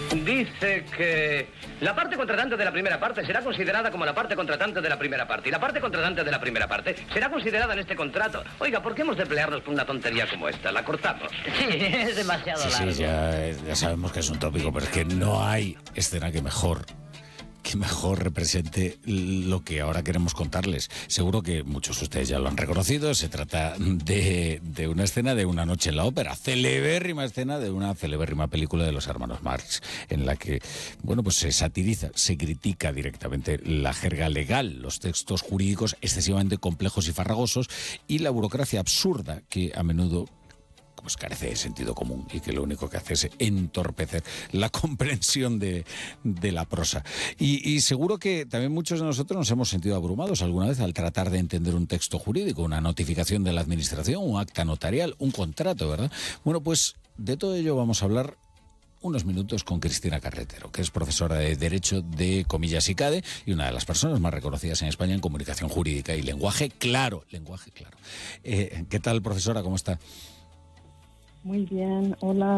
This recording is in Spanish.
Dice que la parte contratante de la primera parte será considerada como la parte contratante de la primera parte. Y la parte contratante de la primera parte será considerada en este contrato. Oiga, ¿por qué hemos de pelearnos por una tontería como esta? La cortamos. Sí, es demasiado largo. Sí, ya sabemos que es un tópico, pero es que no hay escena que mejor represente lo que ahora queremos contarles. Seguro que muchos de ustedes ya lo han reconocido. Se trata de una escena de Una noche en la ópera, celebérrima escena de una celebérrima película de los hermanos Marx, en la que, bueno, pues se satiriza, se critica directamente la jerga legal, los textos jurídicos excesivamente complejos y farragosos y la burocracia absurda que a menudo pues carece de sentido común y que lo único que hace es entorpecer la comprensión de la prosa. Y seguro que también muchos de nosotros nos hemos sentido abrumados alguna vez al tratar de entender un texto jurídico, una notificación de la administración, un acta notarial, un contrato, ¿verdad? Bueno, pues de todo ello vamos a hablar unos minutos con Cristina Carretero, que es profesora de Derecho de Comillas y CADE y una de las personas más reconocidas en España en comunicación jurídica y lenguaje claro. ¿Qué tal, profesora? ¿Cómo está? Muy bien, hola.